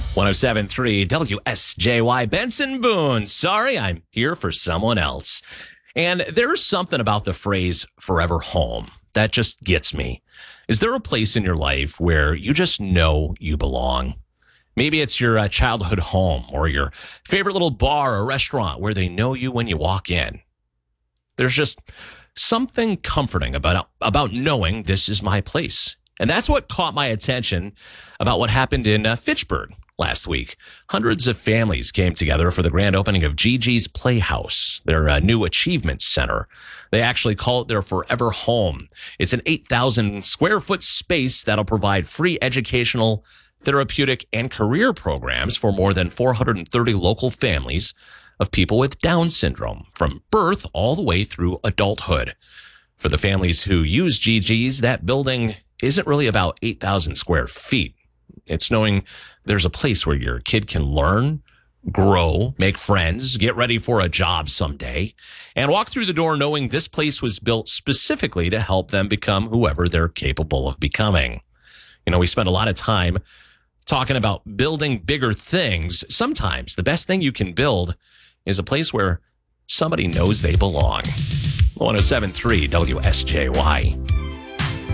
107.3 WSJY Benson Boone. Sorry, I'm here for someone else. And there's something about the phrase forever home that just gets me. Is there a place in your life where you just know you belong? Maybe it's your childhood home or your favorite little bar or restaurant where they know you when you walk in. There's just something comforting about knowing this is my place. And that's what caught my attention about what happened in Fitchburg last week. Hundreds of families came together for the grand opening of Gigi's Playhouse, their new achievement center. They actually call it their forever home. It's an 8,000 square foot space that'll provide free educational, therapeutic, and career programs for more than 430 local families of people with Down syndrome, from birth all the way through adulthood. For the families who use Gigi's, that building isn't really about 8,000 square feet. It's knowing there's a place where your kid can learn, grow, make friends, get ready for a job someday, and walk through the door knowing this place was built specifically to help them become whoever they're capable of becoming. You know, we spend a lot of time talking about building bigger things. Sometimes the best thing you can build is a place where somebody knows they belong. 107.3 WSJY.